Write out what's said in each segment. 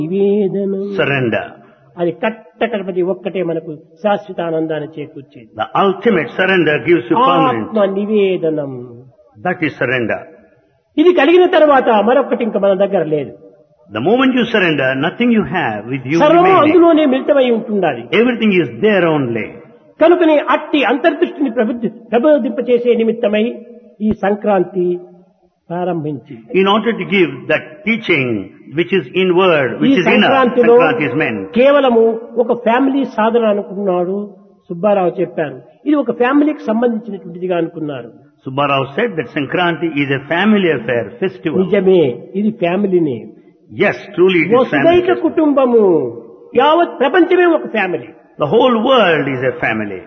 నివేదనం surrender. అది కట్టకడపది ఒక్కటే మనకు శాశ్వత ఆనందాన్ని చేకూర్చేది. The ultimate surrender gives you permanent. ఆత్మ నివేదనం. That is surrender. ఇది కలిగిన తర్వాత మరొకటి ఇంకా మన దగ్గర లేదు. The moment you surrender, nothing you have with you సర్వము remaining. అందులోనే మిళితమై ఉంటుండాలి. Everything is there only. కనుకనే అట్టి అంతర్దృష్టిని ప్రబోధింపచేసే నిమిత్తమై ఈ సంక్రాంతి ప్రారంభించి In order to give that teaching which is inward, ఈ which is inner, సంక్రాంతిలో Sankranti is meant. కేవలము ఒక ఫ్యామిలీ సాధన అనుకున్నాడు సుబ్బారావు చెప్పారు. ఇది ఒక ఫ్యామిలీకి సంబంధించినటువంటిదిగా అనుకున్నారు. Subbarao said that Sankranti is a family affair, festival. నిజమే, ఇది ఫ్యామిలీనే. Yes, truly it is వసుదైక family. కుటుంబము, యావత్ ప్రపంచమే ఒక family. The whole world is a family.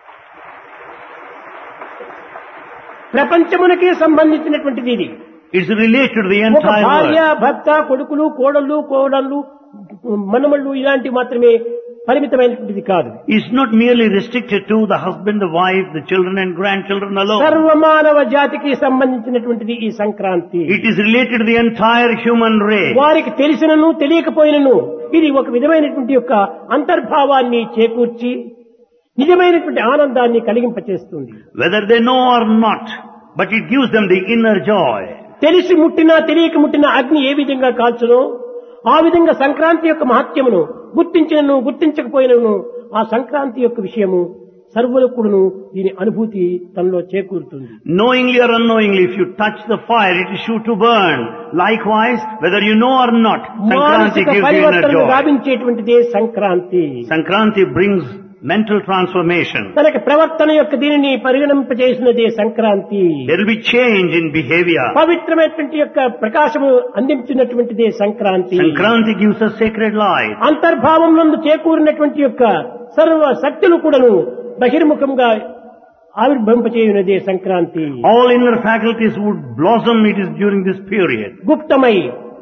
ప్రపంచమునకే సంబంధించినటువంటిది ఇది. It's related to the ఒక entire భార్య, world. భర్త, కొడుకులు, కోడళ్ళు, మనమళ్ళు ఇలాంటి మాత్రమే పరిమితమైనటువంటిది కాదు. It's not merely restricted to the husband, the wife, the children and grandchildren alone. సర్వమానవ జాతికి సంబంధించినటువంటిది ఈ Sankranti. It is related to the entire human race. వారికి తెలిసినను తెలియకపోయినను ఇది ఒక విధమైనటువంటి యొక్క అంతర్భావాన్ని చేకూర్చి నిజమైనటువంటి ఆనందాన్ని కలిగింపచేస్తుంది. Whether they know or not, but it gives them the inner joy. తెలిసి ముట్టినా తెలియక ముట్టిన అగ్ని ఏ విధంగా కాల్చునో ఆ విధంగా సంక్రాంతి యొక్క మహత్యమును గుర్తించినను గుర్తించకపోయినను ఆ సంక్రాంతి యొక్క విషయము సర్వులకుడును దీని అనుభూతి తనలో చేకూరుతుంది. Knowingly or unknowingly, if you touch the fire, it is sure to burn. Likewise, whether you know or not, Sankranti మానసిక gives you inner పరివర్తనను joy. గావించేటువంటిదే Sankranti. Sankranti brings mental transformation. తనకి ప్రవర్తన యొక్క దీనిని పరిగణింపజేసినదే Sankranti. There will be change in behavior. పవిత్రమైనటువంటి యొక్క ప్రకాశము అందించినటువంటిదే Sankranti. Sankranti gives us sacred light. అంతర్భావంలో చేకూరినటువంటి యొక్క సర్వ శక్తులు కూడాను బహిర్ముఖంగా ఆవిర్భవింపచేయునదే Sankranti. All inner faculties would blossom it is during this period. గుప్తమై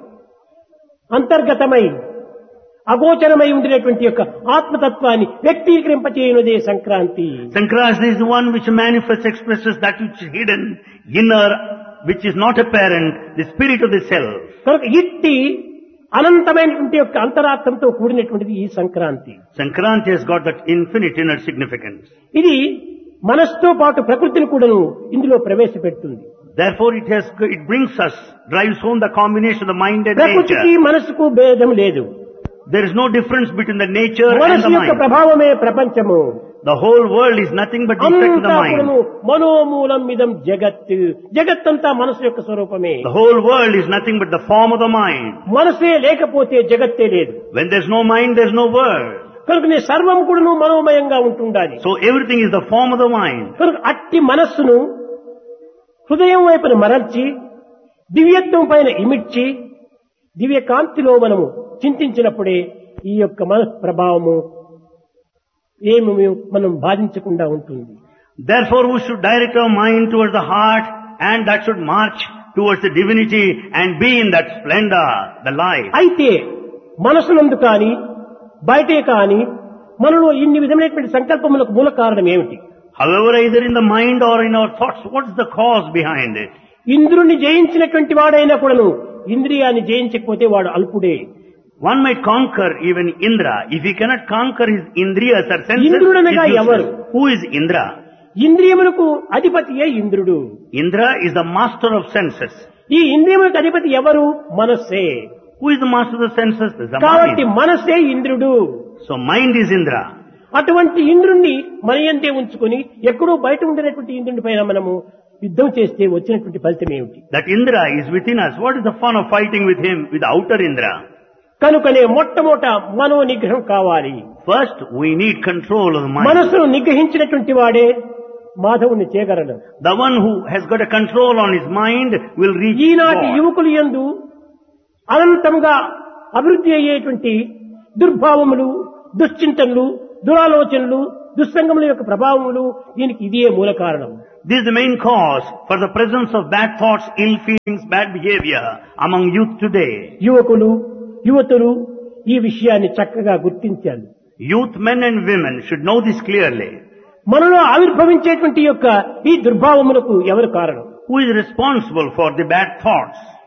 అంతర్గతమై అగోచరమై ఉండినటువంటి యొక్క ఆత్మతత్వాన్ని వ్యక్తీకరింపచేయునదే Sankranti. Sankranti is the one which manifests, expresses that which is hidden, inner, which is not apparent, the spirit of the self. కనుక ఇట్టి అనంతమైనటువంటి యొక్క అంతరార్థంతో కూడినటువంటిది ఈ Sankranti. Sankranti has got that infinite inner significance. ఇది మనస్సుతో పాటు ప్రకృతిని కూడాను ఇందులో ప్రవేశపెడుతుంది. Therefore it brings us, drives home the combination of the mind and ప్రకృతికి nature. మనస్సుకు భేదం లేదు. There is no difference between the nature and the మనస్సు యొక్క mind. ప్రభావమే ప్రపంచము. The whole world is nothing but the effect of the అంతా కూడాను mind. మనోమూలం ఇదం జగత్. జగత్తంతా మనస్సు యొక్క స్వరూపమే. The whole world is nothing but the form of the mind. మనసే లేకపోతే జగత్తే లేదు. When there's no mind, there's no world. కనుక సర్వం కూడాను మనోమయంగా ఉంటుండాలి. So everything is the form of the mind. కనుక అట్టి మనస్సును హృదయం వైపున మరల్చి దివ్యత్వం పైన ఇమిడ్చి దివ్య కాంతిలో మనము చింతించినప్పుడే ఈ యొక్క మన ప్రభావము ఏమి మనం బాధించకుండా ఉంటుంది. Therefore we should direct our mind towards the heart, and that should march towards the divinity and be in that splendor, the light. అయితే మనసునందు కానీ బయటే కానీ మనలో ఇన్ని విధమైనటువంటి సంకల్పములకు మూల కారణం ఏమిటి? However, either in the mind or in our thoughts, what's the cause behind it? ఇంద్రుని జయించినటువంటి వాడైనా కూడాను ఇంద్రియాన్ని జయించకపోతే వాడు అల్పుడే. One might conquer even Indra. If he cannot conquer his indriyas or senses, ఇంద్రుడనగా he's ఎవరు? useless. Who is Indra? ఇంద్రియములకు అధిపతియే ఇంద్రుడు. Indra is the master of senses. ఈ ఇంద్రియములకు అధిపతి ఎవరు? మనస్సే. Who is the master of the senses? The కాబట్టి mind. మనస్సే ఇంద్రుడు. So mind is Indra. అటువంటి ఇంద్రుణ్ణి మన యందే ఉంచుకొని ఎక్కడో బయట ఉండినటువంటి ఇంద్రుని పైన మనము యుద్ధం చేస్తే వచ్చినటువంటి ఫలితం ఏమిటి? That Indra is within us. What is the fun of fighting with him, with the outer Indra? కనుకనే మొట్టమొదట మనో నిగ్రహం కావాలి. First, we need control of the mind. మనసును నిగ్రహించినటువంటి వాడే మాధవుని చేయగలడు. The one who has got a control on his mind will reach ఈనాటి God. యువకులు యందు అనంతంగా అభివృద్ధి అయ్యేటువంటి దుర్భావములు, దుశ్చింతనలు, దురాలోచనలు, దుస్సంగముల యొక్క ప్రభావములు దీనికి ఇదే మూల కారణం. This is the main cause for the presence of bad thoughts, ill feelings, bad behavior among youth today. యువకులు, యువతులు ఈ విషయాన్ని చక్కగా గుర్తించాలి. Youth, men and women should know this clearly. మనలో ఆవిర్భవించేటువంటి యొక్క ఈ దుర్భావములకు ఎవరు కారణం? Who is responsible for the bad thoughts?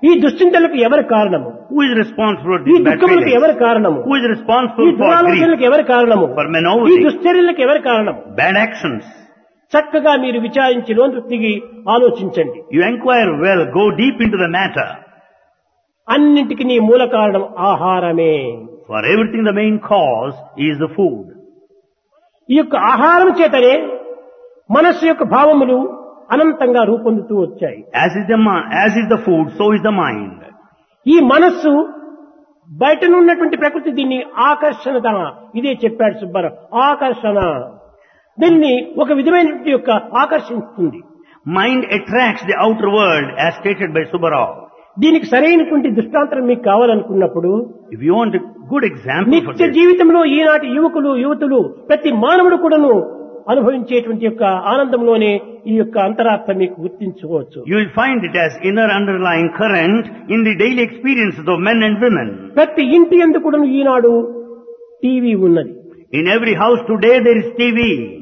ఈ దుశ్చింతలకు ఎవరు కారణము? Who is responsible for ఈ these bad దుఃఖములకు feelings? ఎవరు కారణము? Who is ఈ responsible for grief? దురాలోచనలకు ఎవరు కారణము? For ఈ menovity? దుశ్చర్యలకు ఎవరు కారణము? Bad actions? చక్కగా మీరు విచారించి లోను దిగి ఆలోచించండి. You inquire well, go deep into the matter. అన్నింటికి నీ మూల కారణం ఆహారమే. For everything the main cause is the food. ఈ యొక్క ఆహారం చేతనే మనస్సు యొక్క భావములు అనంతంగా రూపొందుతూ వచ్చాయి. As is the food, so is the mind. ఈ మనస్సు బయటనున్నటువంటి ప్రకృతి దీన్ని ఆకర్షణ, ఇదే చెప్పాడు సుబ్బారావు, ఆకర్షణ. దీన్ని ఒక విధమైనటువంటి యొక్క ఆకర్షిస్తుంది. Mind attracts the outer world as stated by Subbarao. దీనికి సరైనటువంటి దృష్టాంతరం మీకు కావాలనుకున్నప్పుడు If you want a good example for నిత్య this, జీవితంలో ఈనాటి యువతులు ప్రతి మానవుడు కూడాను అనుభవించేటువంటి యొక్క ఆనందంలోనే ఈ యొక్క అంతరార్థం మీకు గుర్తించుకోవచ్చు. you will find it as inner underlying current in the daily experiences of men and women. ప్రతి ఇంటి యందు కూడాను ఈనాడు టీవీ ఉన్నది. In every house today there is TV.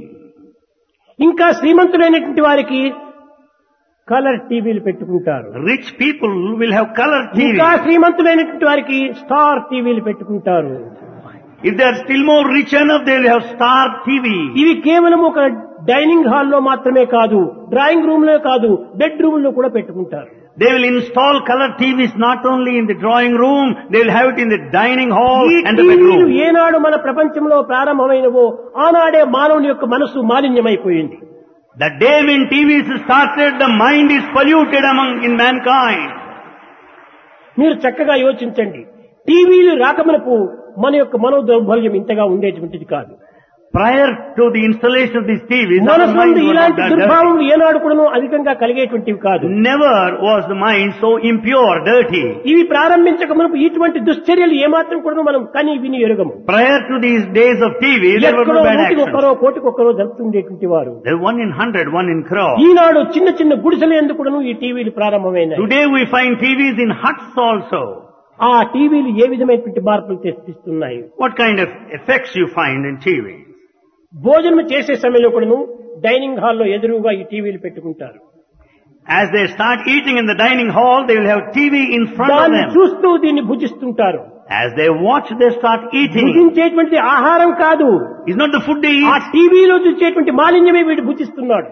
ఇంకా శ్రీమంతులైనటువంటి వారికి కలర్ టీవీలు పెట్టుకుంటారు. Rich people will have color TV. ఇంకా శ్రీమంతులైనటువంటి వారికి స్టార్ టీవీలు పెట్టుకుంటారు. If they are still more rich enough, they will have star TV. ఇవి కేవలం ఒక డైనింగ్ హాల్లో మాత్రమే కాదు, డ్రాయింగ్ రూమ్ లో కాదు, బెడ్ రూమ్ లో కూడా పెట్టుకుంటారు. They will install color TVs not only in the drawing room, they will have it in the dining hall ఈ and the టీవీలు bedroom. ఏనాడు మన ప్రపంచంలో ప్రారంభమైనవో ఆనాడే మానవుని యొక్క మనసు మాలిన్యమైపోయింది. The day when TVs started, the mind is polluted in mankind. మీరు చక్కగా యోచించండి. టీవీలు రాకమునపు మన యొక్క మనో దౌర్బల్యం ఇంతగా ఉండేటువంటిది కాదు. Prior to the installation of these TVs, our మనసు mind was not ఇలాంటి that dirty. దుర్భావములు ఏనాడు కూడా అధికంగా కలిగేటువంటివి కాదు. Never was the mind so impure, dirty. ఇవి ప్రారంభించక మనకు ఇటువంటి దుశ్చర్యలు ఏమాత్రం కూడా మనం కని విని ఎరుగము. Prior to these days of TV, there were ఎక్కడో no bad actions. ఒక్కరో కోటికొక్కరో జరుగుతుండేటువంటి వారు. There were 1 in 100, 1 in crore. ఈనాడు చిన్న చిన్న గుడిసెల యందు కూడా ఈ టీవీలు ప్రారంభమైనాయి. Today we find TVs in huts also. ఆ టీవీలు ఏ విధమైనటువంటి మార్పులు తెప్పిస్తున్నాయి? What kind of effects you find in TV? భోజనం చేసే సమయంలో కూడాను డైనింగ్ హాల్లో ఎదురుగా ఈ టీవీలు పెట్టుకుంటారు. As they start eating in the dining hall, they will have TV in front of దాన్ని them. చూస్తూ దీన్ని భుజిస్తుంటారు. As they watch, they start eating. భుజించేటువంటి ఆహారం కాదు, It's not the food they ఆ eat. టీవీలో చూసేటువంటి మాలిన్యమే వీడు భుజిస్తున్నాడు.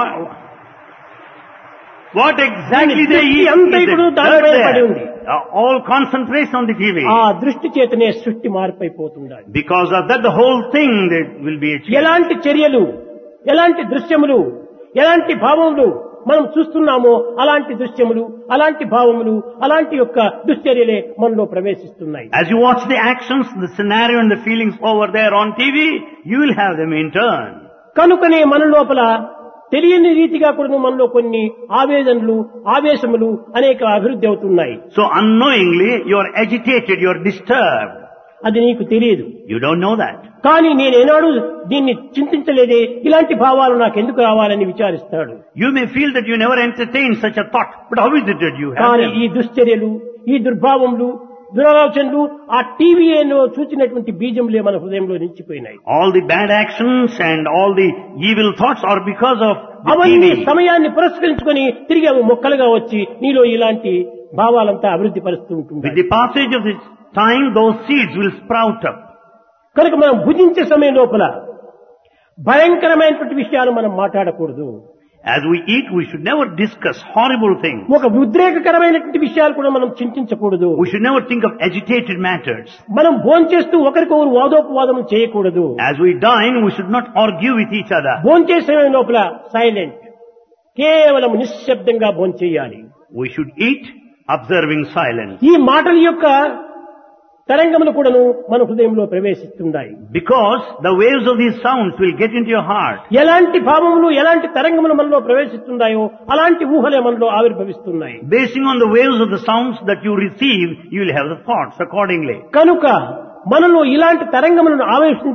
What exactly they eat అంతా is ఇప్పుడు the దానిపై dirt పడి there. ఉంది. All concentration on the TV. ఆ దృష్టి చేతనే సృష్టి మార్పైపోతుండాలి. Because of that, the whole thing that will be achieved. ఎలాంటి చర్యలు, ఎలాంటి దృశ్యములు, ఎలాంటి భావములు మనం చూస్తున్నామో అలాంటి దృశ్యములు, అలాంటి భావములు, అలాంటి యొక్క దుశ్చర్యలే మనలో ప్రవేశిస్తున్నాయి. As you watch the actions, the scenario and the feelings over there on TV, you will have them in turn. కనుకనే మన లోపల తెలియని రీతిగా కూడా మనలో కొన్ని ఆవేదనలు, ఆవేశములు అనేక అభివృద్ధి అవుతున్నాయి. So unknowingly, you are agitated, you are disturbed. అది నీకు తెలియదు. You don't know that. కానీ నేనేనాడు దీన్ని చింతించలేదే, ఇలాంటి భావాలు నాకు ఎందుకు రావాలని విచారిస్తాడు. You may feel that you never entertained such a thought, but how is it that you have కానీ them? ఈ దుశ్చర్యలు, ఈ దుర్భావములు, దురాలోచనలు ఆ టీవీలో చూచినటువంటి బీజములే మన హృదయంలో నిలిచిపోయినాయి. All the bad actions and all the evil thoughts are because of the అవన్నీ TV. సమయాన్ని పురస్కరించుకొని తిరిగి అవి మొక్కలుగా వచ్చి నీలో ఇలాంటి భావాలంతా అభివృద్ధి పరుస్తూ With ఉంటుంది. the passage of this time, those seeds will sprout up. కనుక మనం భుజించే సమయం లోపల భయంకరమైనటువంటి విషయాలు మనం మాట్లాడకూడదు. As we eat, we should never discuss horrible things. ఒక ఉద్రేకకరమైనటువంటి విషయాలు కూడా మనం చింతించకూడదు. We should never think of agitated matters. మనం భోంచేస్తూ ఒకరికొకరు వాదోపవాదం చేయకూడదు. As we dine, we should not argue with each other. భోంచేసే సమయం లోపల సైలెంట్, కేవలం నిశ్శబ్దంగా భోంచేయాలి. We should eat observing silence. ఈ మాటల యొక్క తరంగములు కూడాను మన హృదయంలో ప్రవేశిస్తున్నాయి. Because the waves of these sounds will get into your heart. ఎలాంటి భావములు, ఎలాంటి తరంగములు మనలో ప్రవేశిస్తున్నాయో అలాంటి ఊహలే మనలో ఆవిర్భవిస్తున్నాయి. Basing on the waves of the sounds that you receive, you will have the thoughts accordingly. కనుక మనలో ఇలాంటి తరంగములను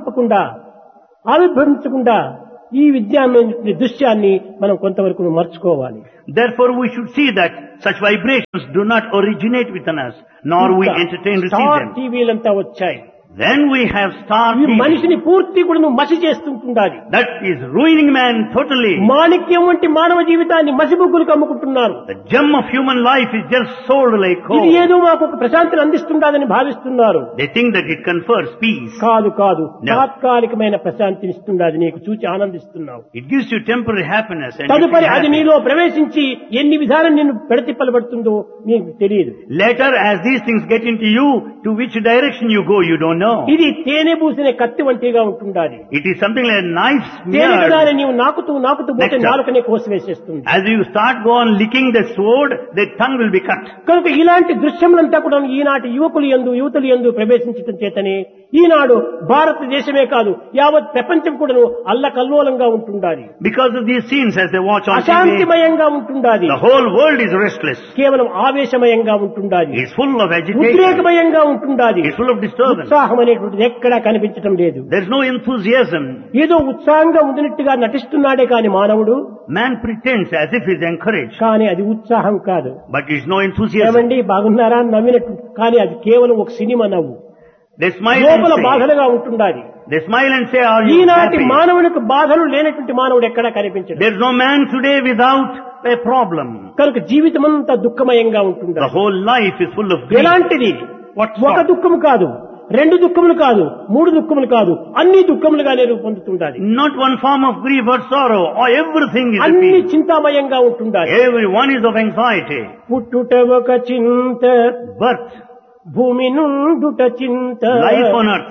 ఆవిర్భవించకుండా ఈ విజ్ఞానమైన దృశ్యాన్ని మనం కొంతవరకు మర్చుకోవాలి. Therefore, we should see that such vibrations do not originate within us, nor we entertain receive them. టీవీలంతా వచ్చాయి. then we have star ఈ feeding. మనిషిని పూర్తి కూడా నువ్వు మసి చేస్తుంటుండాలి. That is ruining man totally. మాణిక్యం వంటి మానవ జీవితాన్ని మసిబుగ్గులకు అమ్ముకుంటున్నారు. The gem of human life is just sold like ఇది coal. ఏదో మాకు ఒక ప్రశాంతిని అందిస్తుండాలని భావిస్తున్నారు. They think that it confers peace. కాదు కాదు, No. తాత్కాలికమైన ప్రశాంతిని ఇస్తుండాలి. నీకు చూచి ఆనందిస్తున్నావు. It gives you temporary happiness and you తదుపరి feel అది happy. నీలో ప్రవేశించి ఎన్ని విధాలు నిన్ను పెడతిప్పలబడుతుందో నీకు తెలియదు. Later, as these things get into you, to which direction you go, you don't know. ఇది తేనె పూసిన కత్తి వంటిగా ఉంటుండాలి. It is something like a knife తేనె కదా smeared. నీవు నాకుతూ పోతే Nectar. నాలుకనే కోసివేసేస్తుంది. As you start go on licking the sword, the tongue will be cut. కనుక ఇలాంటి దృశ్యములంతా కూడా ఈనాటి యువకులు యందు యువతులు యందు ప్రవేశించడం చేతనే ఈనాడు భారతదేశమే కాదు యావత్ ప్రపంచం కూడా అల్లకల్లోలంగా ఉంటుండాలి. Because of these scenes as they watch on TV, అశాంతిమయంగా ఉంటుండాలి. the whole world is restless. కేవలం ఆవేశమయంగా ఉంటుండాలి. It's full of agitation. ఉద్రేకమయంగా ఉంటుండాలి. It's full of disturbance. ఉత్సాహం అనేటువంటిది ఎక్కడా కనిపించడం లేదు. There's no enthusiasm. ఏదో ఉత్సాహంగా ఉందినట్టుగా నటిస్తున్నాడే కాని మానవుడు, Man pretends as if he's encouraged, కానీ అది ఉత్సాహం కాదు. but it's no enthusiasm. ఏమండి బాగున్నారా అని నవ్వినట్టు, కానీ అది కేవలం ఒక సినిమా నవ్వు. They smile లోపల and say, బాధలుగా ఉంటుండాలి. they smile and say, are you ఈనాటి happy? మానవునికి బాధలు లేనటువంటి మానవుడు ఎక్కడా కనిపించడు. There's no man today without a problem. కనుక జీవితం అంతా దుఃఖమయంగా The ఉంటుండాలి. whole life is full of grief. ఎలాంటిది? What ఒక sort? దుఃఖము కాదు, రెండు దుఃఖములు కాదు, మూడు దుఃఖములు కాదు, అన్ని దుఃఖములుగానే రూపొందుతుండాలి. Not one form of grief or sorrow, or everything is a అన్ని pain. చింతామయంగా ఉంటుండాలి. Everyone is of anxiety. పుట్టుట ఒక చింత, Birth, భూమి నుండుట చింత, life on earth,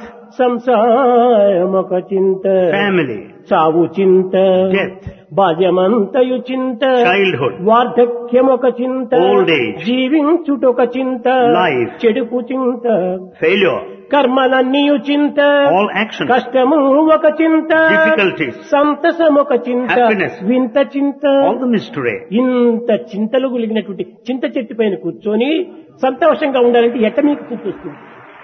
సంసారం ఒక చింత, family, చావు చింత, death, బాల్యమంతయు చింత, childhood, వార్ధక్యం ఒక చింత, old age, జీవించుటొక చింత, life, చెడుపు చింత, failure, కర్మలన్నీయు చింత, all actions, కష్టము ఒక చింత, difficulties, సంతసం ఒక చింత, happiness, వింత చింత. all the mystery. ఇంత చింతలు గులిగినటువంటి చింత చెట్టు పైన కూర్చొని సంతోషంగా ఉండాలంటే ఎట్ట మీకు చూపిస్తుంది?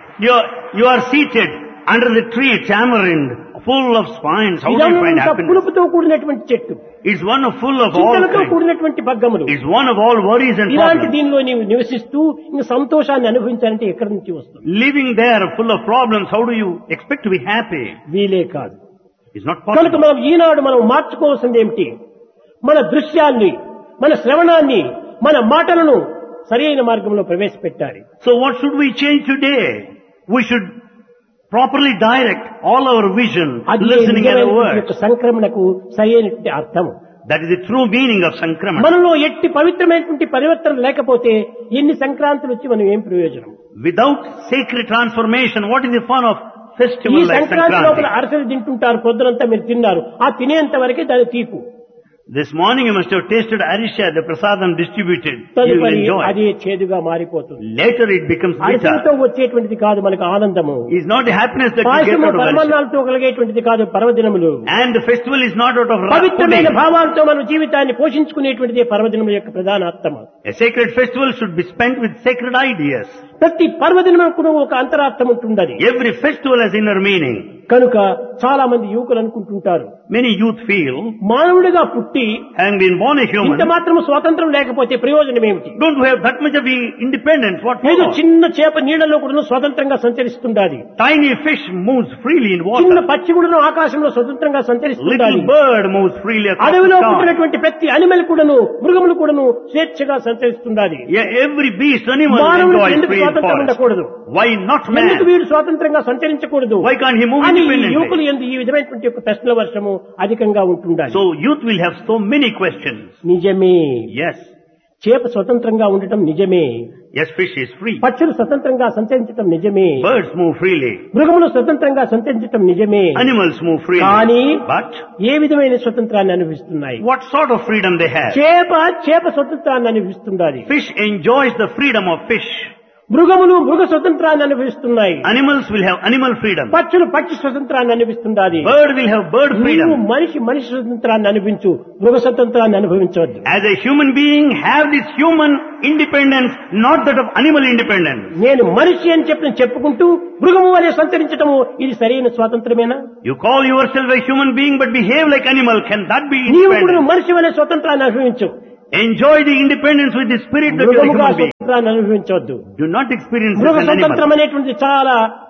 You are seated under the tree, tamarind, full of spines. How do you find ఇదంతా happiness? పులుపుతో కూడినటువంటి చెట్టు, It's one of full of all చింతలతో kinds. కూడినటువంటి పగ్గములు. It's one of all worries and ఇలాంటి problems. దీనిలో నీవు నివసిస్తూ ఇంకా సంతోషాన్ని అనుభవించాలంటే ఎక్కడి నుంచి వస్తుంది? Living there full of problems, how do you expect to be happy? వీలే కాదు. It's not కనుక possible. మనం ఈనాడు మనం మార్చుకోవాల్సింది ఏమిటి? మన దృశ్యాన్ని, మన శ్రవణాన్ని, మన మాటలను సరైన మార్గంలో ప్రవేశపెట్టాలి. So what should we change today? We should properly direct all our vision, అది listening and our నిజమైనటువంటి యొక్క words. సంక్రమణకు సరైనటువంటి అర్థం. That is the true meaning of Sankramana. మనలో ఎట్టి పవిత్రమైనటువంటి పరివర్తన లేకపోతే ఎన్ని సంక్రాంతులు వచ్చి మనం ఏం ప్రయోజనం? Without sacred transformation, what is the fun of ఈ festival like సంక్రాంతి లోపల Sankranti? అరసలు తింటుంటారు, పొద్దునంతా మీరు తిన్నారు, ఆ తినేంత వరకే దాని తీపు. This morning you must have tasted arisha, the prasadam distributed. You will తదుపరి enjoy. అది చేదుగా మారిపోతుంది. Later it becomes అరసలతో bitter. వచ్చేటువంటిది కాదు మనకు ఆనందము. It's not the happiness that you get పాయసము out of arisha. పరమాన్నాలతో కలిగేటువంటిది కాదు పర్వదినములు. And the festival is not out of పవిత్రమైన pudding. భావాలతో మన జీవితాన్ని పోషించుకునేటువంటిది పర్వదినముల యొక్క ప్రధాన అర్థం. A sacred festival should be spent with sacred ideas. ప్రతి పర్వదినముకు ఒక అంతరార్థం ఉంటుండది. Every festival has inner meaning. కనుక చాలా మంది యువకులు అనుకుంటుంటారు, Many youth feel, మానవుడిగా పుట్టి having been born a ఇంత human, మాత్రం స్వాతంత్రం లేకపోతే ప్రయోజనం ఏమిటి? don't we have that much of independence? What ఏదో for? చిన్న చేప నీళ్ళలో కూడా స్వతంత్రంగా సంచరిస్తుండాలి. Tiny fish moves freely in చిన్న water. పక్షి కూడా ఆకాశంలో స్వతంత్రంగా సంచరిస్తుండాలి. Little bird moves freely across అడవిలో the sky. పుట్టినటువంటి ప్రతి అనిమల్ కూడాను, మృగములు కూడాను స్వేచ్ఛగా సంచరిస్తుండాలి. Yeah, every beast, animal మానవుడికి enjoys ఎందుకు free స్వాతంత్రం forest. ఉండకూడదు? Why not ఎందుకు man? వీడు స్వాతంత్రంగా సంచరించకూడదు Why can't he move అని ఈ independently? యువకులు ఎందు ఈ విధమైనటువంటి యొక్క ప్రశ్నల వర్షము అధికంగా ఉంటుండాలి. So youth will have so many questions. నిజమే, Yes, చేప స్వతంత్రంగా ఉండటం నిజమే, yes, fish is free. పక్షులు స్వతంత్రంగా సంచరించటం నిజమే, Birds move freely. మృగములు స్వతంత్రంగా సంచరించటం నిజమే. Animals move freely. కానీ But ఏ విధమైన స్వతంత్రాన్ని అనుభవిస్తున్నాయి? what sort of freedom they have? చేప స్వతంత్రాన్ని అనుభవిస్తుండాలి. Fish enjoys the freedom of fish. మృగములు మృగ స్వతంత్రాన్ని అనుభవిస్తున్నాయి. Animals will have animal freedom. పక్షులు పక్షి స్వతంత్రాన్ని అనుభవిస్తుండాలి. Bird will have bird నీవు freedom. మనిషి స్వతంత్రాన్ని అనుభవించు, మృగ స్వతంత్రాన్ని అనుభవించవద్దు. As a human being, have this human independence, not that of animal independence. నేను మనిషి అని చెప్పుకుంటూ మృగము వలె సంచరించటము ఇది సరైన స్వాతంత్రమేనా? You call yourself a human being but behave like animal. Can that be నీవు కూడా independence? మనిషి వలె స్వతంత్రాన్ని అనుభవించు, Enjoy the independence with the spirit that you are a మృగముగా human being. స్వతంత్రాన్ని అనుభవించవద్దు. Do not experience మృగ as an స్వతంత్రం animal. అనేటువంటిది చాలా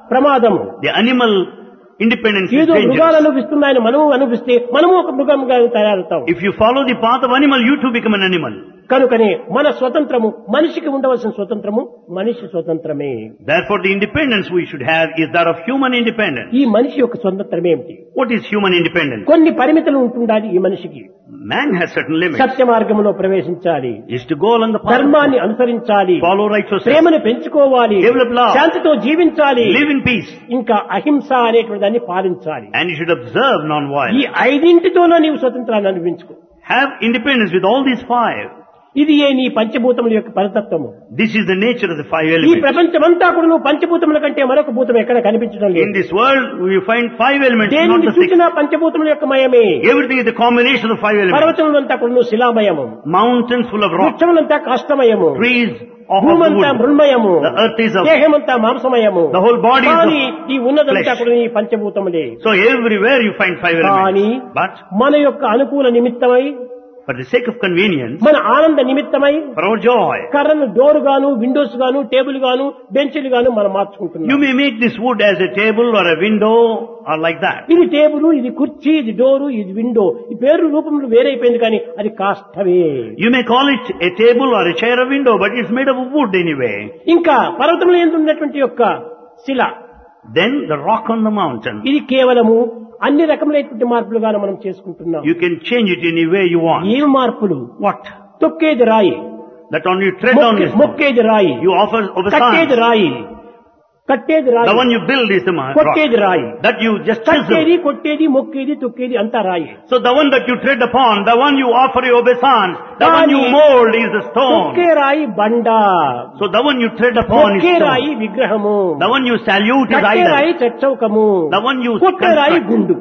ప్రమాదము. The animal independence is ఏదో మృగాలు dangerous. అనుభవిస్తున్నాయని మనము అనుభవిస్తే మనము ఒక మృగంగా తయారవుతాం. If you follow the path of animal, you too become an animal. కనుకనే మన స్వతంత్రము, మనిషికి ఉండవలసిన స్వతంత్రము మనిషి స్వతంత్రమే. Therefore, the independence we should have is that of human independence. ఈ మనిషి యొక్క స్వతంత్రం ఏమిటి? What is human independence? కొన్ని పరిమితులు ఉంటుండాలి ఈ మనిషికి. Man has certain limits. సత్య మార్గంలో ప్రవేశించాలి, He is to go along the path, ధర్మాన్ని అనుసరించాలి, follow righteousness, ప్రేమను పెంచుకోవాలి, develop love, శాంతితో జీవించాలి, live in peace, ఇంకా అహింస అనేటువంటి దాన్ని పాలించాలి. and you should observe ఈ non-violence. ఐదింటితోనూ నీవు స్వతంత్రాన్ని అనుభవించుకో. Have independence with all these five. ఇది ఏ నీ పంచభూతముల యొక్క పరతత్వము. This is the nature of the five ఈ elements. ప్రపంచమంతా కూడా నువ్వు పంచభూతముల కంటే మరొక భూతం ఎక్కడ కనిపించడం In లేదు. this world, we find five elements, not దేనిని the six. చూసినా పంచభూతముల యొక్క మయమే. Everything is the combination of the five elements. పర్వతములంతా కూడా నువ్వు శిలామయము, Mountains full of rocks, వృక్షములంతా కాష్టమయము, trees of భూమంతా wood, మృణ్మయము, the earth is of, దేహమంతా మాంసమయము. the whole body is కానీ ఈ ఉన్నదంతా flesh. కూడా ఈ పంచభూతములే. So everywhere you find five కానీ elements. But మన యొక్క అనుకూల నిమిత్తమై, for the sake of convenience, మన ఆనంద నిమిత్తమై for our joy, కర్రను డోర్ గాను, విండోస్ గాను, టేబుల్ గాను, బెంచ్లు గాను మనం మార్చుకుంటున్నాం. you may make this wood as a table or a window or like that. ఇది టేబుల్, ఇది కుర్చీ, ఇది డోరు, ఇది విండో. ఈ పేరు రూపంలో వేరైపోయింది కానీ అది కాష్టమే. You may call it a table or a chair or window, but it's made of wood anyway. ఇంకా పర్వతంలో ఎందున్నటువంటి యొక్క శిల, Then the rock on the mountain, ఇది కేవలము అన్ని రకములైనటువంటి మార్పులుగాను మనం చేసుకుంటున్నాం. you can change it any way you want. ఏం మార్పులు? What? తొక్కేది రాయి, That on you tread on this, మొక్కేది రాయి, you offer కట్టేది obeisance. రాయి, కట్టేది The రాయి, one you build is the rock. కొట్టేది రాయి. That you just కట్టేది, chisel. కొట్టేది, మొక్కేది, తొక్కేది అంతా రాయి. So the one that you tread upon, the one you offer your obeisance, the one you Rani. mold is the తొక్కే stone. రాయి బండ, So the one you tread upon is మొక్కే రాయి stone. విగ్రహము, The one you salute is కట్టే idol. రాయి చచ్చౌకము, The one you కొట్టే రాయి construct. గుండు,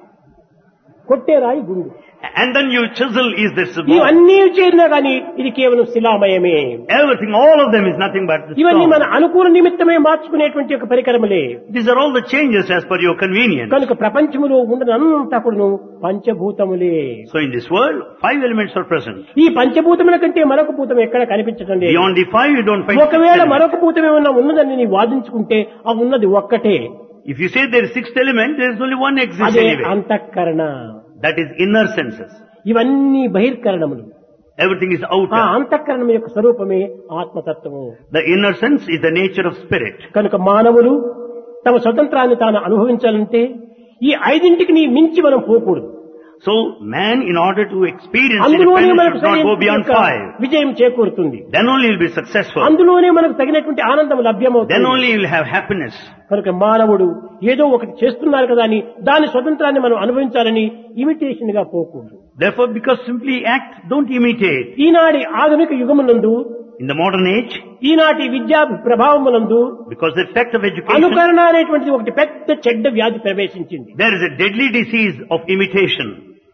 కొట్టే రాయి గుండు. And then you chisel is this bone. ఇవన్నీ చేరినా గాని ఇది కేవలం శిలామయమే. Everything, all of them is nothing but the ఇవన్నీ మన stone. అనుకూల నిమిత్తమే మార్చుకునేటువంటి ఒక పరికరములే. These are all the changes as per your convenience. కనుక ప్రపంచములో ఉన్నదంతా కూడాను పంచభూతములే. So in this world, five elements are present. ఈ పంచభూతముల కంటే మరొక భూతం ఎక్కడ కనిపించడం లేదు. Beyond the five, you don't find sixth ఒకవేళ element. మరొక భూతం ఏమన్నా ఉన్నదని నీ వాదించుకుంటే ఆ ఉన్నది ఒక్కటే. If you say there is sixth element, there is only one exists అదే anyway. అంతఃకరణ. That is inner senses. ఇవన్నీ బహిర్కరణములు. Everything is ఆ outer. అంతఃకరణం యొక్క స్వరూపమే ఆత్మతత్వము. The inner sense is the nature of spirit. కనుక మానవులు తమ స్వతంత్రాన్ని తాను అనుభవించాలంటే ఈ ఐదింటికి నీ మించి మనం పోకూడదు. So man, in order to experience అందులోనే independence, మనకు should not go beyond సరైన five. విజయం చేకూరుతుంది. Then only you'll be successful. అందులోనే మనకు తగినటువంటి ఆనందం Then లభ్యమవుతుంది. only you'll have happiness. కనుక మానవుడు ఏదో ఒకటి చేస్తున్నారు కదా అని దాని స్వతంత్రాన్ని మనం అనుభవించాలని ఇమిటేషన్ గా పోకూడదు. Therefore, because simply act, don't imitate. ఈనాటి ఆధునిక యుగమునందు, In the modern age, ఈనాటి విద్యా ప్రభావమునందు because the effect of education, అనుకరణ అనేటువంటిది ఒకటి పెద్ద చెడ్డ వ్యాధి ప్రవేశించింది. there is a deadly disease of imitation.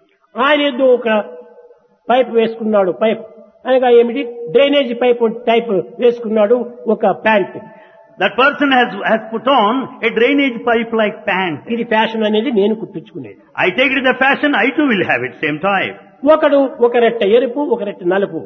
ఆయన ఏదో ఒక పైప్ వేసుకున్నాడు, పైప్ అనగా ఏమిటి, డ్రైనేజ్ పైప్ టైప్ వేసుకున్నాడు, ఒక pant. That person has put on a drainage pipe like pant. ఇది ఫ్యాషన్ అనేది నేను కుట్టించుకునేది. I take it as a fashion, I too will have it, same type. ఒకడు ఒక రెట్ట ఎరుపు, ఒక రెట్ట నలుపు.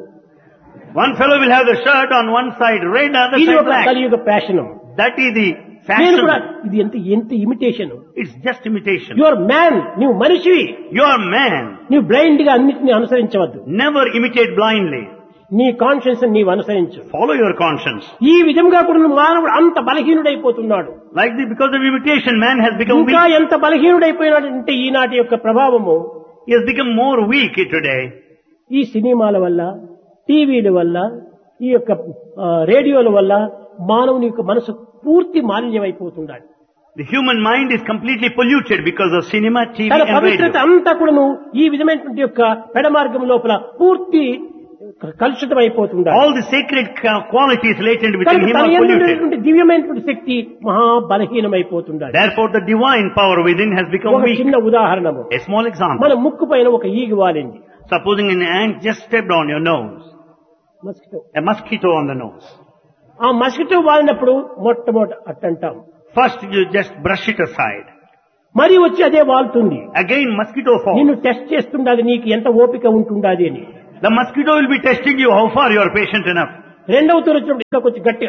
One fellow will have the shirt on one side red, other ఇది side ఒక black. కలియుగ ఫ్యాషన్. That is the నేను కూడా fashion. ఇది ఎంత imitation. It's just imitation. You are man, నువ్వు మనిషివి. You are man. నువ్వు బ్లైండ్ గా అన్నిటిని అనుసరించవద్దు. Never imitate blindly. నీ కాన్షియన్స్ నీవు అనుసరించు. Follow your conscience. ఈ విధంగా కూడా మానవుడు అంత బలహీనుడైపోతున్నాడు. Like this, because of imitation, man has become ఇంకా weak. ఎంత బలహీనుడైపోయినాడు అంటే ఈనాటి యొక్క ప్రభావము He has become more weak today. ఈ సినిమాల వల్ల, టీవీల వల్ల, ఈ యొక్క రేడియోల వల్ల మానవుని యొక్క మనసు పూర్తి మాలిన్యమైపోతున్నాడు. The human mind is completely polluted because of cinema, TV తన and పవిత్రత radio. అంతా కూడాను ఈ విధమైనటువంటి యొక్క పెడమార్గం లోపల పూర్తి కలుషితమైపోతున్నాడు. All the sacred qualities latent within him తన are యందు polluted. ఉన్నటువంటి దివ్యమైనటువంటి శక్తి మహా బలహీనమైపోతున్నాడు. Therefore, the divine power within has become ఒక weak. చిన్న ఉదాహరణము, A small example. మన ముక్కు పైన ఒక ఈగి వాలింది. Supposing an ant just stepped on your nose, mosquito. a mosquito on the nose. ఆ మస్కిటో వాలినప్పుడు మొట్టమొదట అట్టంటాం. First, you just brush it aside. మరి వచ్చి అదే వాలుతుంది. Again, mosquito falls. నిన్ను టెస్ట్ చేస్తుండాది, నీకు ఎంత ఓపిక ఉంటుండాది అని. The mosquito will be testing you how far you are patient enough. రెండవ తూరు వచ్చినప్పుడు ఇంకా కొంచెం గట్టి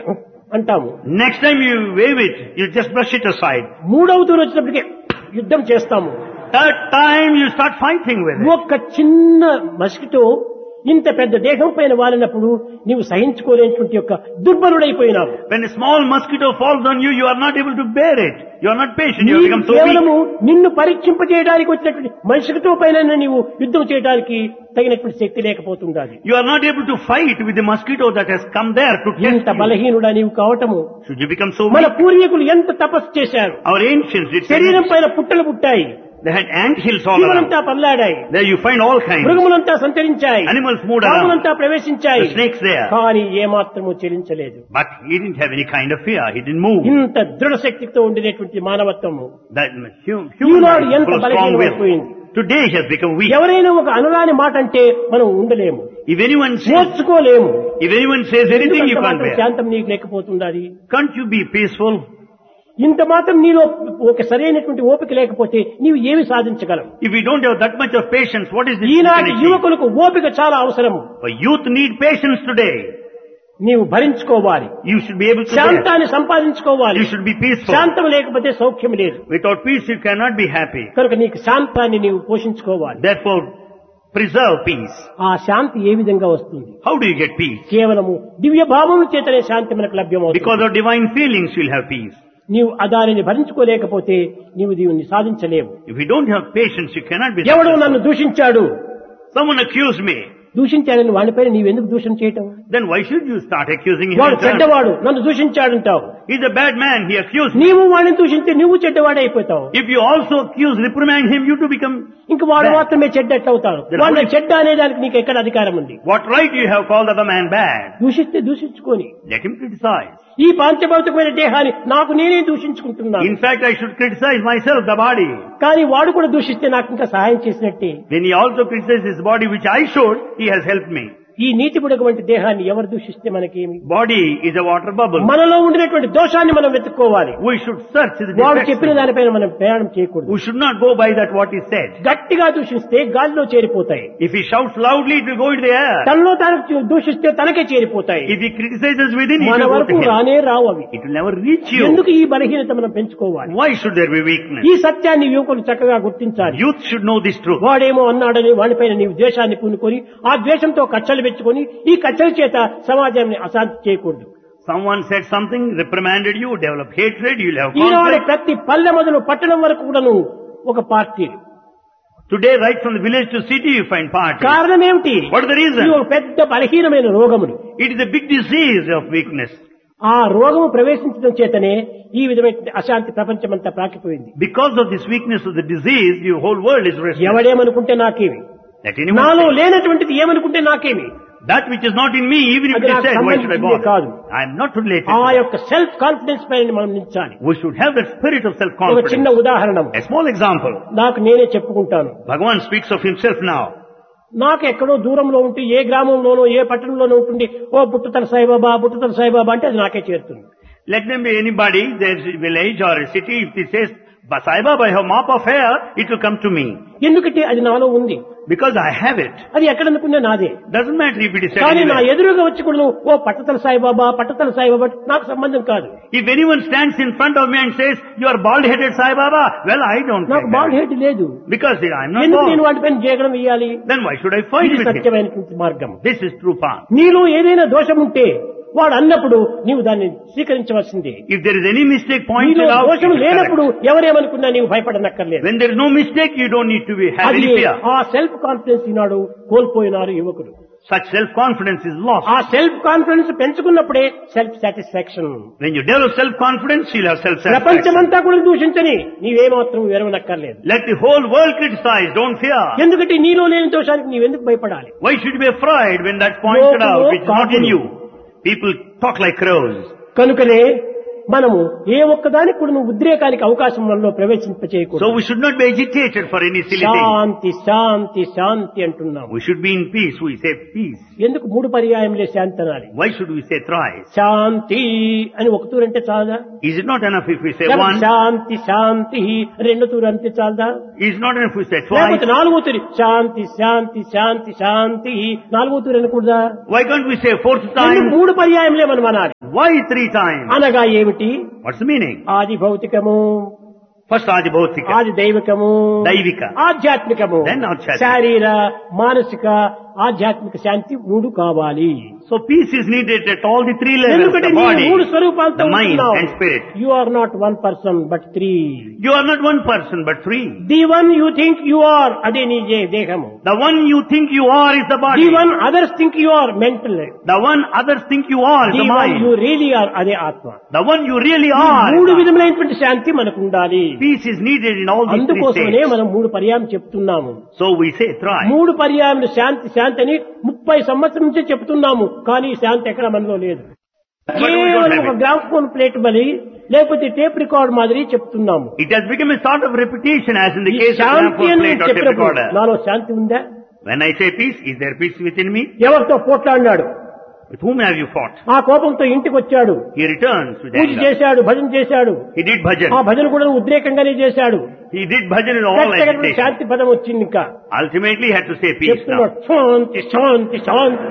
అంటాము. Next time you wave it, you just brush it aside. మూడవ తూరు వచ్చినప్పటికీ యుద్ధం చేస్తాము. Third time you start fighting with it. ఒక్క చిన్న మస్కిటో ఇంత పెద్ద దేహం పైన వాలినప్పుడు నీవు సహించుకోలేనటువంటి యొక్క దుర్బలుడైపోయినావు. When a small mosquito falls on you, you are not able to bear it. You are not patient. You become so కేవలము weak. నిన్ను పరీక్షింపజేయడానికి వచ్చినటువంటి మస్కిటో పైన నీవు యుద్ధం చేయడానికి తగినటువంటి శక్తి లేకపోతుండాలి. You are not able to fight with the mosquito that has come there to test ఎంత you. బలహీనుడా నీవు కావటము. Should you become so మన weak? పూర్వీకులు ఎంత తపస్సు చేశారు. Our ancients did. శరీరం పైన పుట్టలు పుట్టాయి, They had ant hills all around. జీవులంతా పల్లాడాయి, There you find all kinds. మృగములంతా సంచరించాయి, Animals moved around. పాములంతా ప్రవేశించాయి. The snakes there. కానీ ఏమాత్రము చెలించలేదు. But he didn't have any kind of fear. He didn't move. ఇంత దృఢ శక్తితో ఉండినటువంటి మానవత్వము That human ఈనాడు mind ఎంత full of strong will. బలహీనమైపోయింది. Today he has become weak. ఎవరైనా ఒక అనురాని మాట అంటే మనం ఉండలేము, If anyone says, నేర్చుకోలేము. if anyone says anything, you ఎందుకంత can't మాత్రం bear. శాంతం నీకు లేకపోతుండాలి. Can't you be peaceful? ఇంత మాత్రం నీలో ఒక సరైనటువంటి ఓపిక లేకపోతే నీవు ఏమి సాధించగలవు? If we don't have that much of patience, what is this? ఈనాటి యువకులకు ఓపిక చాలా అవసరం. For youth need patience today. నీవు భరించుకోవాలి, You should be able to bear. శాంతాన్ని సంపాదించుకోవాలి. You should be peaceful. శాంతం లేకపోతే సౌఖ్యం లేదు. Without peace you cannot be happy. కనుక నీకు శాంతాన్ని నీవు పోషించుకోవాలి. Therefore, preserve peace. ఆ శాంతి ఏ విధంగా వస్తుంది? How do you get peace? కేవలము దివ్య భావము చేతనే శాంతి మనకు లభ్యమవుతుంది. Because of divine feelings you will have peace. నీవు దానిని భరించుకోలేకపోతే నీవు దీన్ని సాధించలేవు. If you don't have patience, you cannot be ఎవడో successful. నన్ను దూషించాడు, Someone accused me. దూషించాడని వాడిపైన నీవెందుకు దూషణ చేయటం? Then why should you start accusing him? వాడు in turn? చెడ్డవాడు, నన్ను దూషించాడంటావు. He's a bad man. He accused me. నీవు వాడిని దూషించి నువ్వు చెడ్డవాడే అయిపోతావు. If you also accuse, reprimand him, you to become ఇంక వాడు bad. మాత్రమే చెడ్డ ఎట్లవుతాడు? Then వాడిని only- చెడ్డ అనేదానికి నీకు ఎక్కడ అధికారం ఉంది? What right you have called the other man bad? దూషిస్తే దూషించుకొని Let him criticize. ఈ పాంచభౌతికమైన దేహాన్ని నాకు నేనే దూషించుకుంటున్నాను. In fact, I should criticize myself, the body. కానీ వాడు కూడా దూషిస్తే నాకు ఇంకా సహాయం చేసినట్టే. When he also criticizes his body, which I should, he has helped me. ఈ నీతి బుడగవంటి దేహాన్ని ఎవరు దూషిస్తే మనకేమి? Body is a water bubble. మనలో ఉండినటువంటి దోషాన్ని మనం వెతుక్కోవాలి. We should search the వాడు defects. చెప్పిన దానిపైన మనం ప్రయాణం చేయకూడదు. We should not go by that what he said. గట్టిగా దూషిస్తే గాలిలో చేరిపోతాయి. If he shouts loudly, it will go into the air. తనలో తాను దూషిస్తే తనకే చేరిపోతాయి. If he criticizes within, it మన will go వరకు to him. రానే రావు అవి. It will never reach you. ఎందుకు ఈ బలహీనత మనం పెంచుకోవాలి? Why should there be weakness? ఈ సత్యాన్ని యువకులు చక్కగా గుర్తించాలి. Youth should know this truth. వాడేమో అన్నాడని వాడిపైన నీవు ద్వేషాన్ని పూనుకొని ఆ ద్వేషంతో కచ్చలు పెంచుకొని ఈ కచ్చల చేత సమాజాన్ని అశాంతి చేయకూడదు. Someone said something, reprimanded you, develop hatred, you'll have Eenadu conflict. ప్రతి పల్లె మొదలు పట్టణం వరకు కూడాను ఒక party. Today, right from the village to city, you find parties. కారణం ఏమిటి? What is the reason? ఇది ఒక పెద్ద బలహీనమైన రోగములు. It is a big disease of weakness. ఆ రోగము ప్రవేశించడం చేతనే ఈ విధమైన అశాంతి ప్రపంచమంతా ప్రాకిపోయింది. Because of this weakness of the disease, your whole world is restless. ఎవడేమనుకుంటే నాకేమి, Let anyone నాలో say, లేనటువంటిది ఏమనుకుంటే నాకేమి, that which is not in me, even if అది it is నాకు said, why should I సంబంధించిందే కాదు. bother? I am not related. ఆ to that. యొక్క సెల్ఫ్ కాన్ఫిడెన్స్ పైన మనం నిలిచాలి. We should have that spirit of ఒక self-confidence. చిన్న ఉదాహరణ A small example. నాకు నేనే చెప్పుకుంటాను. Bhagavan speaks of himself now. నాకు ఎక్కడో దూరంలో ఉంటే ఏ గ్రామంలోనో ఏ పట్టణంలోనో ఉంటుంది, ఓ బుట్టతల సాయిబాబా బుట్టతల సాయిబాబా అంటే అది నాకే చేరుతుంది. Let them be anybody, there's a village or a city, if he says, Sai Baba, I have mop of hair, it will come to me. ఎందుకంటే అది నాలో ఉంది. Because I have it. అది ఎక్కడ అనుకున్నా నాదే. Doesn't matter if it is said కానీ నా anywhere. ఎదురుగా వచ్చి కూడా నువ్వు, ఓ పట్టతల సాయిబాబా పట్టతల సాయిబాబా నాకు సంబంధం కాదు. If anyone stands in front of me and says, you are bald-headed Sai Baba, well, I don't నాకు take బాల్ that. హెడ్ లేదు. Because I'm not ఎందుకు నేను bald. వాటిపైన జయగడం ఇయ్యాలి? Then why should I fight ఇది with him? సత్యమైనటువంటి మార్గం. This is true path. నీలో ఏదైనా దోషం ఉంటే వాడు అన్నప్పుడు నీవు దాన్ని స్వీకరించవలసిందే. If there is any mistake pointed నీలో out, దోషం it is correct. లేనప్పుడు ఎవరేమనుకున్నా నీవు భయపడనక్కర్లేదు. When there is no mistake, you don't need to have అది any fear. ఆ సెల్ఫ్ కాన్ఫిడెన్స్ ఈనాడు కోల్పోయినారు యువకులు. Such self-confidence is lost. ఆ self confidence పెంచుకున్నప్పుడే self satisfaction. When you develop self-confidence, you'll have self-satisfaction. ప్రపంచమంతా కూడా దూషించని నీవేమాత్రం వెరవనక్కర్లేదు. Let the whole world criticize, don't fear. ఎందుకంటే నీలో లేని దోషానికి నీవెందుకు భయపడాలి? Why should you be afraid when that's pointed out, which is not in you? People talk like crows. కనుకనే మనము ఏ ఒక్కదానికి కూడా ఉద్రేకానికి అవకాశం మనలో So ప్రవేశింపచేయకూడదు. we should not be agitated for any silly thing. శాంతి శాంతి శాంతి అంటున్నాము. We should be in peace. We say peace. ఎందుకు 3 పర్యాయములే శాంతి అనాలి? Why should we say thrice? శాంతి అని ఒక తూరు అంటే చాలదా? Is it not enough if we say లేకపోతే one? శాంతి శాంతి 2 తూరు అంటే చాలదా? Is it not enough if we say twice? లేకపోతే 4వ తూరి శాంతి శాంతి శాంతి శాంతి 4వ తూరు అనకూడదా? Why can't we say 4th time? 3 పర్యాయములే మనం అనాలి. Why 3 times? అనగా ఏమిటి? What's the meaning? ఆది భౌతికము, First Adi Bhautika, ఆది దైవికము, Daivika, ఆధ్యాత్మికము, then Adhyatmika. శారీర మానసిక ఆధ్యాత్మిక శాంతి 3 కావాలి. So peace is needed at all the 3 levels, ఎందుకంటే the నీ body, 3 స్వరూపాలతో the mind ఉంటున్నావు. and spirit. You are not 1 person but 3. You are not 1 person but 3. The one you think you are, అదే నీ దేహము. The one you think you are is the body. The one others think you are, mental. The one others think you are is The the one mind. you really are, అదే ఆత్మ. The one you really ఈ are. 3 విధములైనటువంటి శాంతి మనకు ఉండాలి. Peace is needed in all these 3 అందుకోసమే states. మనం 3 పర్యాయం చెప్తున్నాము. So we say thrice. 3 పర్యాయములు శాంతి శాంతి అని 30 సంవత్సరం నుంచే చెప్తున్నాము. కానీ ఈ శాంతి ఎక్కడ మనలో లేదు. But we don't కేవలం have ఒక it. గ్రామ్ఫోన్ ప్లేట్ బలి లేకపోతే టేప్ రికార్డ్ మాదిరి చెప్తున్నాము. It has become a sort of repetition as in the ఈ case of శాంతి lamp అని plate or tape చెప్పినప్పుడు recorder. నాలో శాంతి ఉందా? When I say peace, is there peace within me? ఎవరితో పోట్లాడినాడు? With whom have you fought? ఆ కోపంతో ఇంటికి వచ్చాడు, He returns with puja anger. చేశాడు, భజన చేశాడు. He did ఆ bhajan. భజన కూడా ఉద్రేకంగానే చేశాడు. He did bhajan in all ఖచ్చితంగా agitation. శాంతి పదం వచ్చింది. ఇంకా Ultimately, he had to say peace now. చెప్తున్నాడు శాంతి శాంతి శాంతి.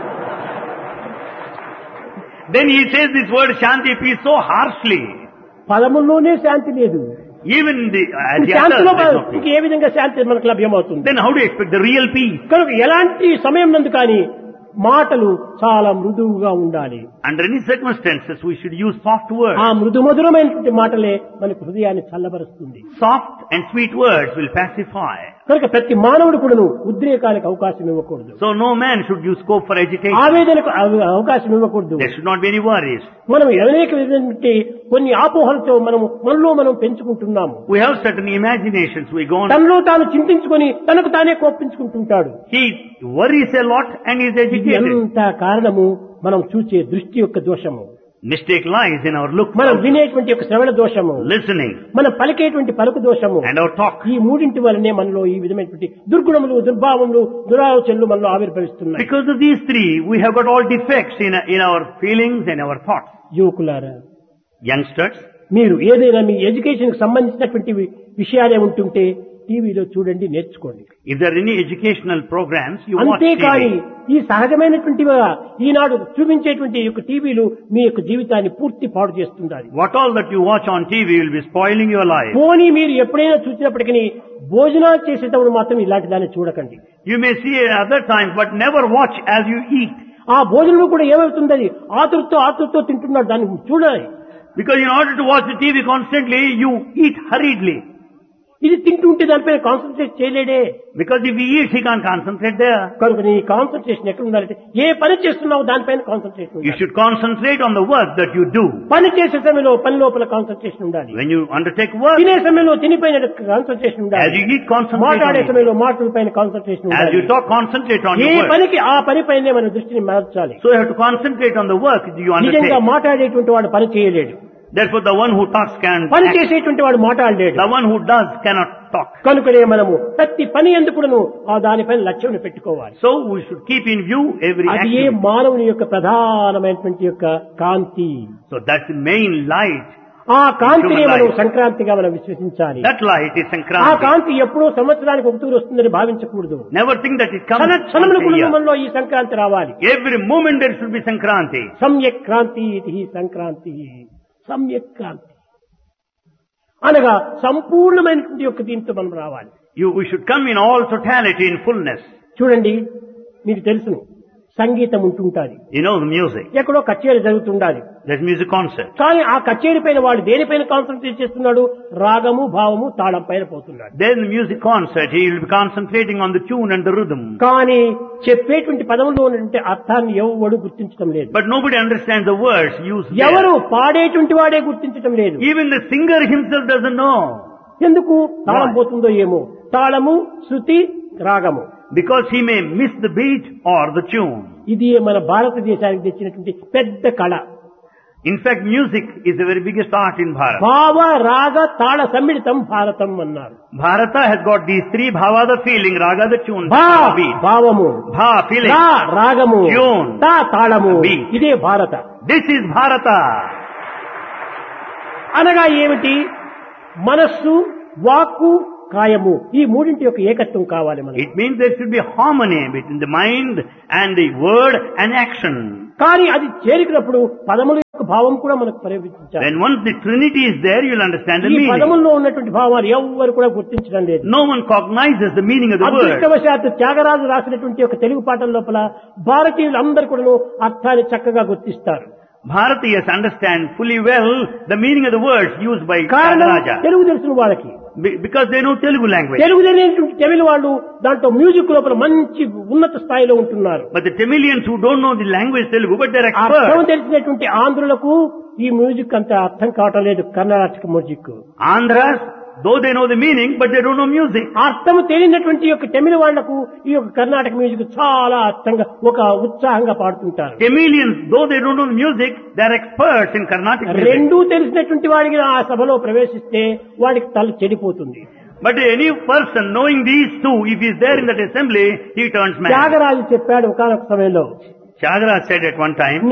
Then he says this word Shanti, peace, so harshly. పదముల్లోనే శాంతి లేదు. Even the శాంతిలో there's no peace. ఏ విధంగా శాంతి మనకు లభ్యమవుతుంది? Then how do you expect the real peace? కనుక ఎలాంటి సమయం నందు కానీ మాటలు చాలా మృదువుగా ఉండాలి. Under any circumstances, we should use soft words. ఆ మృదు మధురమైనటువంటి మాటలే మనకు హృదయాన్ని చల్లబరుస్తుంది. Soft and sweet words will pacify. కనుక ప్రతి మానవుడు కూడాను ఉద్రేకానికి అవకాశం ఇవ్వకూడదు. So no man should use scope for agitation. ఆవేదనకు అవకాశం ఇవ్వకూడదు. There should not be any worries. మనం అనేక విధమైనటువంటి కొన్ని ఆపోహలతో మనలో మనం పెంచుకుంటున్నాము. We have certain imaginations. We go on. తనలో తాను చింతించుకొని తనకు తానే కోపించుకుంటుంటాడు. He worries a lot and is ఇది agitated. ఎంత కారణము మనం చూసే దృష్టి యొక్క దోషము, Mistake lies in our look, మనం వినేటువంటి యొక్క శ్రవణ దోషము, listening, మనం పలికేటువంటి పలుకు దోషము. and our talk. ఈ 3 వల్లనే మనలో ఈ విధమైనటువంటి దుర్గుణములు, దుర్భావములు, దురాలోచనలు మనలో ఆవిర్భవిస్తున్నాయి. Because of these 3, we have got all defects in our feelings and our thoughts. యువకులారా, Youngsters, మీరు ఏదైనా మీ ఎడ్యుకేషన్ కి సంబంధించినటువంటి విషయాలే ఉంటుంటే టీవీలో చూడండి, నేర్చుకోండి. if there are any educational programs, you watch అంతేకాని TV. ఈ సహజమైనటువంటిగా ఈనాడు చూపించేటువంటి యొక్క టీవీలు మీ యొక్క జీవితాన్ని పూర్తి పాడు చేస్తుండాలి. What all that you watch on TV will be spoiling your life. పోనీ మీరు ఎప్పుడైనా చూసినప్పటికీ భోజనాలు చేసేటప్పుడు మాత్రం ఇలాంటి దాన్ని చూడకండి. You may see at other times, but never watch as you eat. ఆ భోజనంలో కూడా ఏమవుతుంది, అది ఆతురతో తింటున్నాడు, దాన్ని చూడాలి. Because in order to watch the TV constantly, you eat hurriedly. ఇది తింటుంటే దానిపైన concentrate చేయలేడే. Because if he eats, he can't concentrate there. కనుక నీ కాన్సన్ట్రేషన్ ఎక్కడ ఉండాలంటే ఏ పని చేస్తున్నావు దానిపైన కాన్సన్ట్రేషన్ You ఉండాలి. should concentrate on the work that you do. పని చేసే సమయంలో పని లోపల కాన్సన్ట్రేషన్ ఉండాలి. When you undertake work, తినే సమయంలో తినిపైన కాన్సన్ట్రేషన్ as ఉండాలి. you eat, concentrate మాట్లాడే on it. సమయంలో మాటల పైన కాన్సన్ట్రేషన్ As ఉండాలి. you talk, concentrate on A your work. పనికి ఆ పని పైనే మన దృష్టిని మార్చాలి. So you have to concentrate on the work that you నిజంగా undertake. మాట్లాడేటువంటి వాడు పని చేయలేడు, Therefore, the one who talks can పని act. చేసేటువంటి వాడు మాట్లాడలేడు. The one who does cannot talk. కనుకనే మనము ప్రతి పని ఎందుకును ఆ దానిపైన లక్ష్యం పెట్టుకోవాలి. So we should keep in view every అది ఏ action. మానవుని యొక్క ప్రధానమైనటువంటి యొక్క కాంతి. So that's the main light. ఆ కాంతిని Human మనం light. సంక్రాంతిగా మనం విశ్వసించాలి. That light is ఆ Sankranti. కాంతి ఎప్పుడో సంవత్సరానికి ఒకతూరు వస్తుందని భావించకూడదు. Never think that it comes క్షణముల once a year. కుటుంబంలో ఈ సంక్రాంతి రావాలి. Every moment there should be Sankranti. సమ్యక్ క్రాంతి ఇది సంక్రాంతి, సమ్యక్ క్రాంతి అనగా సంపూర్ణమైనటువంటి యొక్క దీంతో మనం రావాలి. We should come in all totality, in fullness. చూడండి, మీకు తెలుసును సంగీతం ఉంటుంటాది, You know the music. ఎక్కడో కచేరీ జరుగుతుండాలి. There's music concert. కానీ ఆ కచేరీ పైన వాడు దేనిపైన కాన్సన్ట్రేట్ చేస్తున్నాడు, రాగము భావము తాళం పైన పోతున్నాడు. There's the music concert. He will be concentrating on the tune and the rhythm. కానీ చెప్పేటువంటి పదములో ఉన్నటువంటి అర్థాన్ని ఎవడు గుర్తించడం లేదు. But nobody understands the words used ఎవరు there. పాడేటువంటి వాడే గుర్తించడం లేదు. Even the singer himself doesn't know. ఎందుకు తాళం Why? పోతుందో ఏమో. తాళము, శృతి, రాగము, Because he may miss the beat or the tune. ఇది మన భారతదేశానికి తెచ్చినటువంటి పెద్ద కళ. In fact, music is the very biggest art in Bharat. భావ రాగ తాళ సమ్మిళితం భారతం అన్నారు. Bharata has got these three bhava, the feeling, raga, the tune, భా beat. భావము, Bha, feeling. రా రాగము, Tune. తా తాళము, Beat. ఇదే భారత. This is Bharata. అనగా ఏమిటి? మనస్సు, వాక్కు, కాయము ఈ మూడింటి యొక్క ఏకత్వం కావాలి మనకి. It means there should be harmony between the mind and the word and action. కానీ అది చేరినప్పుడు పదముల యొక్క భావం కూడా మనకు పరివర్తించాలి. Then once the Trinity is there, you will understand the ఈ meaning. పదముల్లో ఉన్నటువంటి భావాలు ఎవ్వరు కూడా గుర్తించడం లేదు. No one cognizes the meaning of the word. అదృష్టవశాత్తు త్యాగరాజు రాసినటువంటి ఒక తెలుగు పాటల లోపల భారతీయులందరూ కూడా అర్థాన్ని చక్కగా గుర్తిస్తారు. Bharatiyas understand fully well the meaning of the words used by కారణం Tyagaraja. తెలుగు తెలిసిన వాళ్ళకి. Because they know Telugu language. Telugu తెలియనటువంటి తమిళ వాళ్ళు దాంట్లో మ్యూజిక్ లోపల మంచి ఉన్నత స్థాయిలో ఉంటున్నారు. But the Tamilians who don't know the language Telugu, but they're అర్థం experts. తెలిసినటువంటి ఆంధ్రులకు ఈ మ్యూజిక్ అంత అర్థం కావటం లేదు. Karnataka music Andhras, though they know the meaning, but they don't know music. అర్థం తెలియనటువంటి యొక్క తమిళ వాళ్లకు ఈ యొక్క కర్ణాటక మ్యూజిక్ చాలా అర్థంగా ఒక ఉత్సాహంగా పాడుతుంటారు. Tamilians, though they don't know the music, they're experts in Carnatic music. రెండూ తెలిసినటువంటి వాడికి ఆ సభలో ప్రవేశిస్తే వాడికి తల చెడిపోతుంది. But any person knowing these two, if he's there in that assembly, he turns mad. Tyagaraju చెప్పాడు ఒకానొక సమయంలో, Tyagaraja said at one time,